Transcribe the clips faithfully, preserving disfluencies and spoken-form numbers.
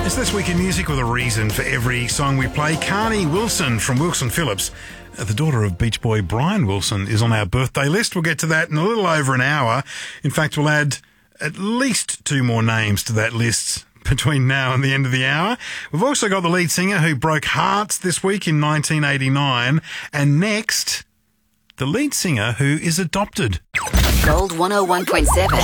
It's This Week in Music with a reason for every song we play. Carney Wilson from Wilson Phillips, the daughter of Beach Boy Brian Wilson, is on our birthday list. We'll get to that in a little over an hour. In fact, we'll add at least two more names to that list between now and the end of the hour. We've also got the lead singer who broke hearts this week in nineteen eighty-nine. And next, the lead singer who is adopted. Gold one oh one point seven.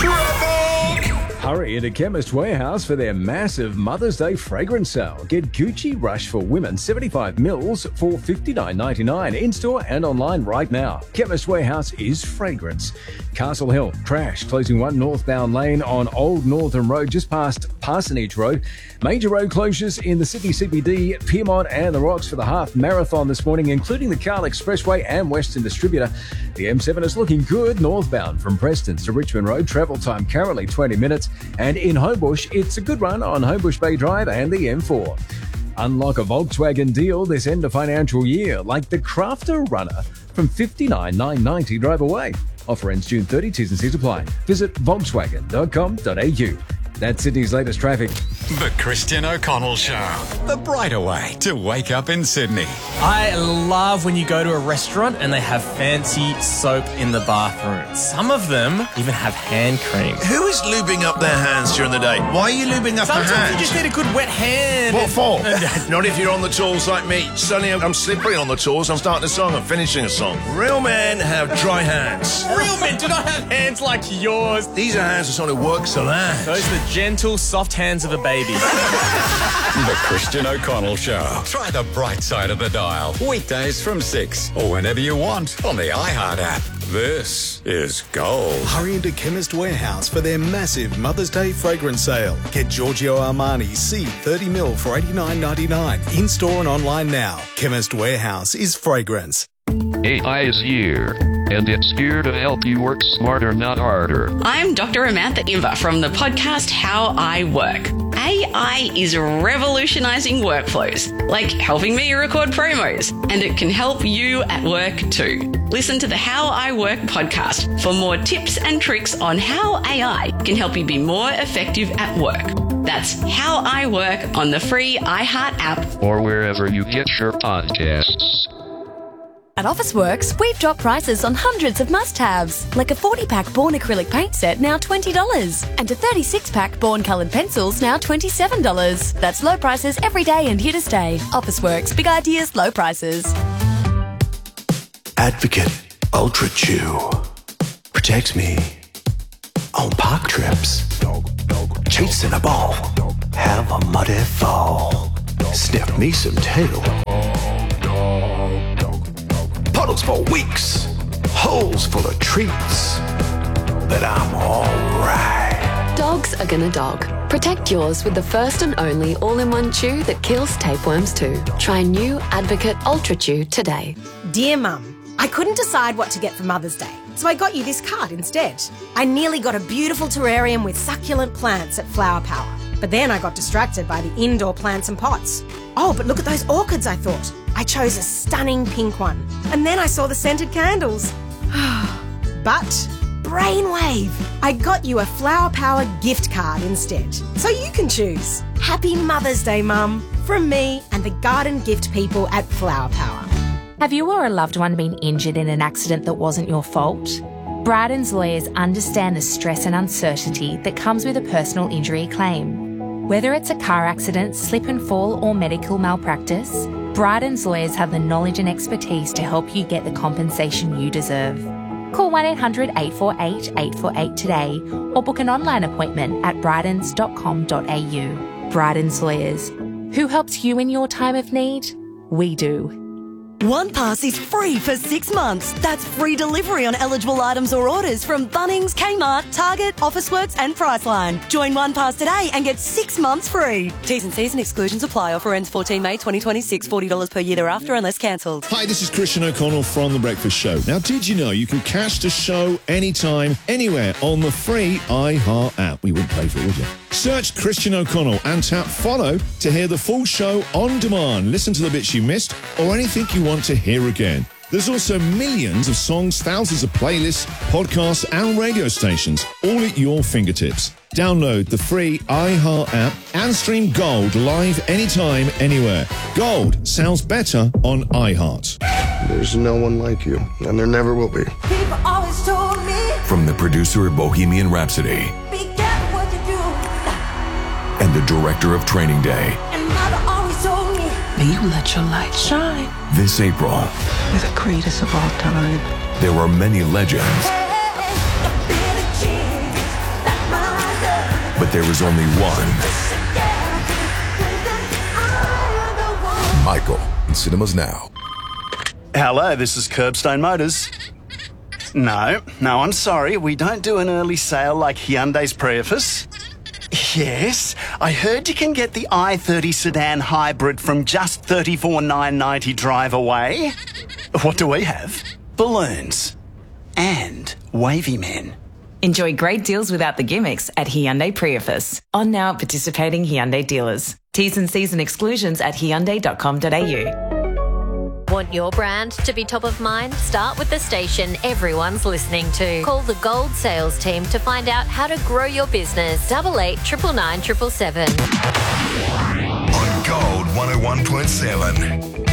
Hurry into Chemist Warehouse for their massive Mother's Day fragrance sale. Get Gucci Rush for Women seventy-five mils for fifty-nine ninety-nine in-store and online right now. Chemist Warehouse is fragrance. Castle Hill, crash, closing one northbound lane on Old Northern Road just past Parsonage Road. Major road closures in the Sydney C B D, Pyrmont and the Rocks for the half marathon this morning, including the Carl Expressway and Western Distributor. The M seven is looking good northbound from Prestons to Richmond Road. Travel time currently twenty minutes. And in Homebush, it's a good run on Homebush Bay Drive and the M four. Unlock a Volkswagen deal this end of financial year, like the Crafter Runner from fifty-nine nine ninety drive away. Offer ends June thirtieth, T's and C's apply. Visit volkswagen dot com dot a u. That's Sydney's latest traffic. The Christian O'Connell Show. The brighter way to wake up in Sydney. I love when you go to a restaurant and they have fancy soap in the bathroom. Some of them even have hand cream. Who is lubing up their hands during the day? Why are you lubing up Sometimes their hands? you just need a good wet hand. What for? Not if you're on the tools like me. Suddenly I'm slippery on the tools. I'm starting a song. I'm finishing a song. Real men have dry hands. Real men do not have hands like yours. These are hands of someone who works the land. Those are the gentle, soft hands of a baby. The Christian O'Connell Show. Try the bright side of the dial. Weekdays from six or whenever you want on the iHeart app. This is Gold. Hurry into Chemist Warehouse for their massive Mother's Day fragrance sale. Get Giorgio Armani C thirty mil for eighty-nine ninety-nine in-store and online now. Chemist Warehouse is fragrance. A I is here, and it's here to help you work smarter, not harder. I'm Doctor Amantha Imber from the podcast How I Work. A I is revolutionizing workflows, like helping me record promos, and it can help you at work too. Listen to the How I Work podcast for more tips and tricks on how A I can help you be more effective at work. That's How I Work on the free iHeart app or wherever you get your podcasts. At Officeworks, we've dropped prices on hundreds of must-haves, like a forty-pack Born acrylic paint set, now twenty dollars, and a thirty-six pack Born coloured pencils, now twenty-seven dollars. That's low prices every day and here to stay. Officeworks, big ideas, low prices. Advocate Ultra Chew protects me on park trips, chasing a ball, have a muddy fall, sniff me some tail. Puddles for weeks, holes full of treats, but I'm alright. Dogs are gonna dog. Protect yours with the first and only all-in-one chew that kills tapeworms too. Try new Advocate Ultra Chew today. Dear Mum, I couldn't decide what to get for Mother's Day, so I got you this card instead. I nearly got a beautiful terrarium with succulent plants at Flower Power, but then I got distracted by the indoor plants and pots. Oh, but look at those orchids, I thought. I chose a stunning pink one. And then I saw the scented candles. But, brainwave! I got you a Flower Power gift card instead. So you can choose. Happy Mother's Day, Mum. From me and the garden gift people at Flower Power. Have you or a loved one been injured in an accident that wasn't your fault? Bryden's lawyers understand the stress and uncertainty that comes with a personal injury claim. Whether it's a car accident, slip and fall, or medical malpractice, Bryden's lawyers have the knowledge and expertise to help you get the compensation you deserve. Call one eight hundred eight four eight eight four eight today or book an online appointment at brydens dot com dot a u. Bryden's lawyers. Who helps you in your time of need? We do. OnePass is free for six months. That's free delivery on eligible items or orders from Bunnings, Kmart, Target, Officeworks and Priceline. Join OnePass today and get six months free. T's and C's and exclusions apply. Offer ends fourteen May twenty twenty-six. forty dollars per year thereafter unless cancelled. Hi, this is Christian O'Connell from The Breakfast Show. Now, did you know you can catch the show anytime, anywhere on the free iHeart app? We wouldn't pay for it, would you? Search Christian O'Connell and tap follow to hear the full show on demand. Listen to the bits you missed or anything you want to hear again. There's also millions of songs, thousands of playlists, podcasts, and radio stations, all at your fingertips. Download the free iHeart app and stream Gold live anytime, anywhere. Gold sounds better on iHeart. There's no one like you, and there never will be. People always told me, From the producer of Bohemian Rhapsody be careful what you do. and the director of Training Day, And mother always told me, May you let your light shine. this April, You're the greatest of all time. there are many legends, but there is only one. Michael, in cinemas now. Hello, this is Curbstone Motors. No, no, I'm sorry. We don't do an early sale like Hyundai's Prius. Yes, I heard you can get the i thirty sedan hybrid from just thirty-four thousand nine hundred ninety drive away. What do we have? Balloons. And wavy men. Enjoy great deals without the gimmicks at Hyundai Prius. On now at participating Hyundai dealers. T's and C's and exclusions at hyundai dot com dot a u. Want your brand to be top of mind? Start with the station everyone's listening to. Call the Gold sales team to find out how to grow your business. Double eight triple nine triple seven. On Gold one oh one point seven.